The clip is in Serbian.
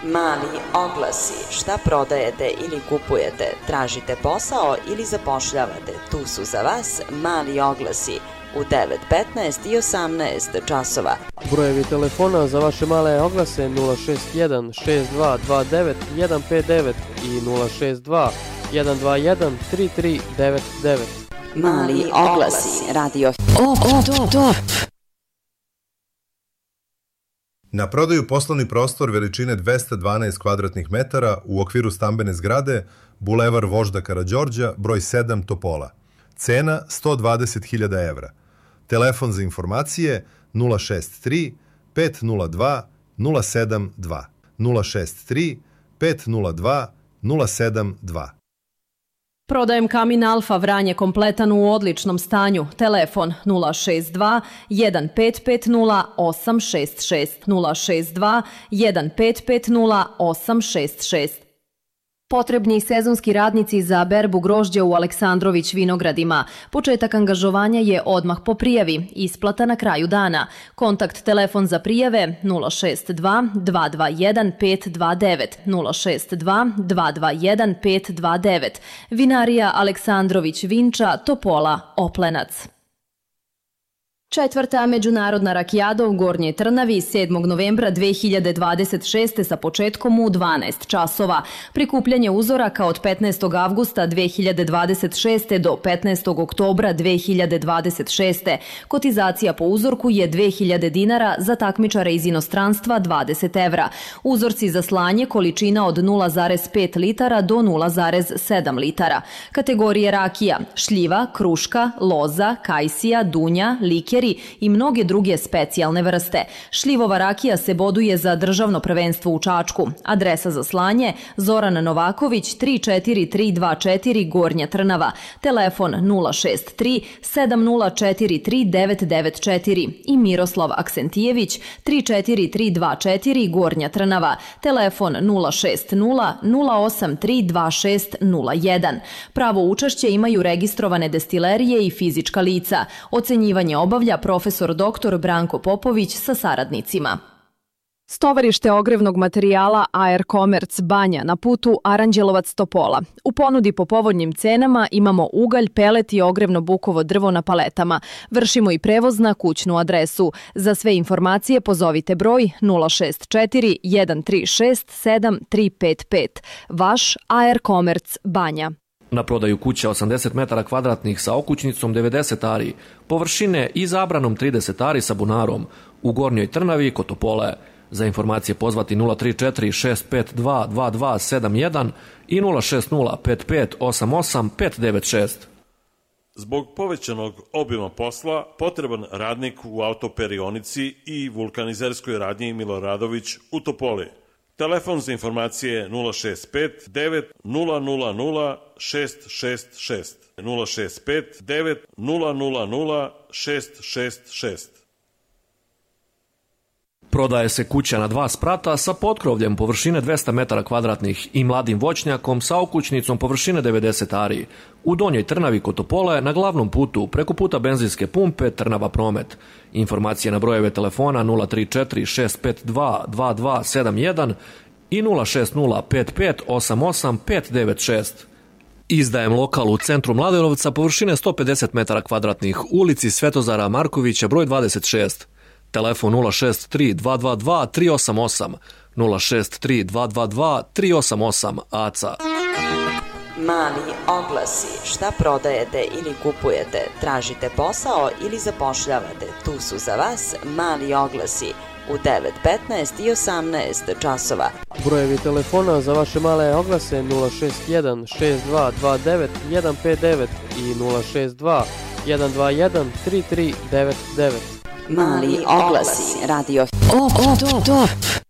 Mali oglasi. Šta prodajete ili kupujete? Tražite posao ili zapošljavate? Tu su za vas mali oglasi u 9, 15 i 18 časova. Brojevi telefona za vaše male oglase 061 6229 159 i 062 121 3399. Mali oglasi. Radio Top. Na prodaju poslovni prostor veličine 212 kvadratnih metara u okviru stambene zgrade Bulevar Vožda Karađorđa, broj 7 Topola. Cena 120.000 evra. Telefon za informacije 063 502 072 063 502 072. Prodajem kamin Alfa Vranje kompletan u odličnom stanju. Telefon 062 1550 866 062 1550 866. Potrebni sezonski radnici za berbu grožđa u Aleksandrović vinogradima. Početak angažovanja je odmah po prijavi, isplata na kraju dana. Kontakt telefon za prijave 062 221 529 062 221 529. Vinarija Aleksandrović Vinča, Topola, Oplenac. Četvrta međunarodna rakijada u Gornjoj Trnavi 7. novembra 2026. sa početkom u 12 časova. Prikupljanje uzoraka od 15. avgusta 2026. do 15. oktobra 2026. Kotizacija po uzorku je 2000 dinara, za takmičare iz inostranstva 20 evra. Uzorci za slanje količina od 0,5 litara do 0,7 litara. Kategorije rakija: šljiva, kruška, loza, kajsija, dunja, likeri i mnoge druge specijalne vrste. Šljivova rakija se boduje za državno prvenstvo u Čačku. Adresa za slanje: Zoran Novaković 34324 Gornja Trnava. Telefon 063 7043 994 i Miroslav Aksentijević 34324 Gornja Trnava. Telefon 060 083 2601. Pravo učešće imaju registrovane destilerije i fizička lica. Ocenjivanje obavlja profesor dr. Branko Popović sa saradnicima. Stovarište ogrevnog materijala AR Commerce Banja na putu Aranđelovac-Topola. U ponudi po povoljnim cenama imamo ugalj, pelet i ogrevno bukovo drvo na paletama. Vršimo i prevoz na kućnu adresu. Za sve informacije pozovite broj 064 136 7355. Vaš AR Commerce Banja. Na prodaju kuća 80 metara kvadratnih sa okućnicom 90 ari, površine i zabranom 30 ari sa bunarom u Gornjoj Trnavi kod Topole. Za informacije pozvati 034 652 2271 i 060 55 88 596. Zbog povećanog obima posla, potreban radnik u autoperionici i vulkanizerskoj radnji Miloradović u Topoli. Telefon za informacije 065 9 666 065 9 666. Prodaje se kuća na 2 sprata sa potkrovljem površine 200 metara kvadratnih i mladim voćnjakom sa okućnicom površine 90 ari. U Donjoj Trnavi kod Topole na glavnom putu preko puta benzinske pumpe Trnava Promet. Informacije na brojeve telefona 034 652 2271 i 060 55 88 596. Izdajem lokal u centru Mladenovca površine 150 metara kvadratnih, ulici Svetozara Markovića broj 26. Telefon 063 222 388 063 222 388 ACA. Mali oglasi. Šta prodajete ili kupujete? Tražite posao ili zapošljavate? Tu su za vas mali oglasi u 9, 15 i 18 časova. Brojevi telefona za vaše male oglase 061 6229 159 i 062 121 3399. Mali oglasi. Radio Top.